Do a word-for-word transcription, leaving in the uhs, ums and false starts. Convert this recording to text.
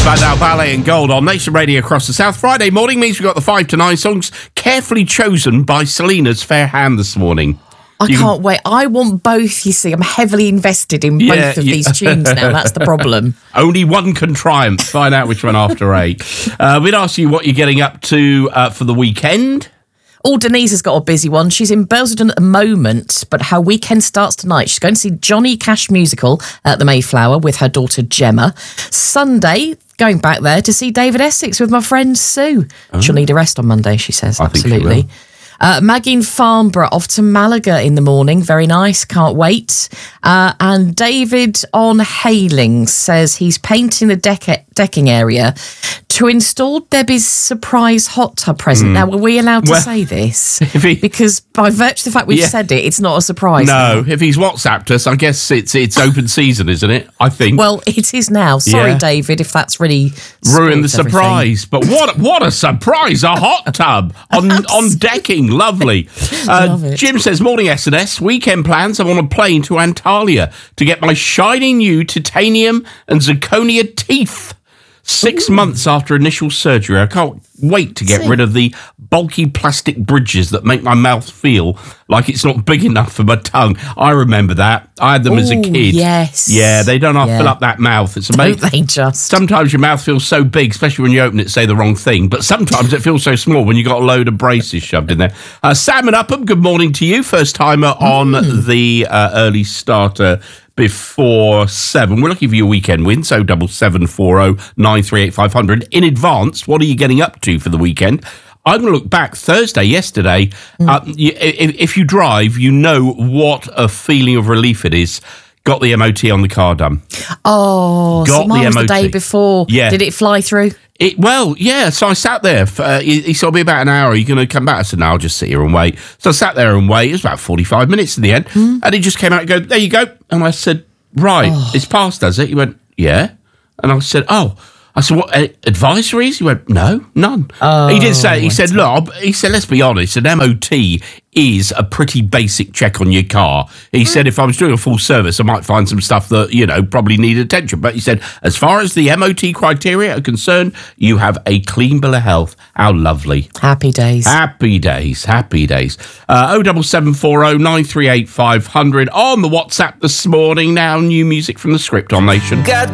Spandau Ballet and Gold on Nation Radio across the South. Friday morning means we've got the five to nine songs carefully chosen by Selena's fair hand this morning. I You- can't wait. I want both, you see. I'm heavily invested in Yeah, both of yeah. these tunes now. That's the problem. Only one can triumph. Find out which one after eight. Uh, we'd ask you what you're getting up to uh, for the weekend. Oh, Denise has got a busy one. She's in Basildon at the moment, but her weekend starts tonight. She's going to see Johnny Cash musical at the Mayflower with her daughter Gemma. Sunday, going back there to see David Essex with my friend Sue. Oh. She'll need a rest on Monday, she says. I think she Absolutely. will. Uh, Maggie in Farnborough off to Malaga in the morning. Very nice. Can't wait. Uh, and David on Hayling says he's painting the deck- decking area to install Debbie's surprise hot tub present. Mm. Now, were we allowed to Well, say this? he- Because by virtue of the fact we've Yeah. said it, it's not a surprise. No, if he's WhatsApped us, I guess it's it's open season, isn't it? I think. Well, it is now. Sorry, Yeah. David, if that's really Ruin the spoilt everything. surprise. But what what a surprise, a hot tub on on decking. Lovely. Uh, Love it. Jim says, morning S and S, weekend plans. I'm on a plane to Antalya to get my shiny new titanium and zirconia teeth. Six Ooh. months after initial surgery. I can't wait to get See. rid of the bulky plastic bridges that make my mouth feel like it's not big enough for my tongue. I remember that. I had them as a Ooh, kid. yes. Yeah, they don't have to Yeah. fill up that mouth. It's Don't amazing. they just? Sometimes your mouth feels so big, especially when you open it, say the wrong thing. But sometimes it feels so small when you got a load of braces shoved in there. Uh, Sam and Upham, good morning to you. First timer on the uh, early starter before seven. We're looking for your weekend win, so double seven four zero nine three eight five hundred. In advance, what are you getting up to for the weekend? I'm going to look back Thursday, yesterday. Mm. Uh, you, if, if you drive, you know what a feeling of relief it is. Got the M O T on the car done. Oh, Got so mine the was the M O T. day before. Yeah. Did it fly through? It, well, yeah, so I sat there. For, uh, he, he said, it'll be about an hour. Are you going to come back? I said, no, I'll just sit here and wait. So I sat there and wait. It was about forty-five minutes in the end. Mm. And he just came out and go, there you go. And I said, right, Oh. it's passed, does it? He went, yeah. And I said, oh. I said, what, uh, advisories? He went, no, none. Oh, he did say, he said, look, he said, let's be honest, an M O T is a pretty basic check on your car. He said, if I was doing a full service, I might find some stuff that, you know, probably need attention. But he said, as far as the M O T criteria are concerned, you have a clean bill of health. How lovely. Happy days. Happy days, happy days. Uh, oh double seven four oh nine three eight five hundred on the WhatsApp this morning. Now, new music from the Script on Nation.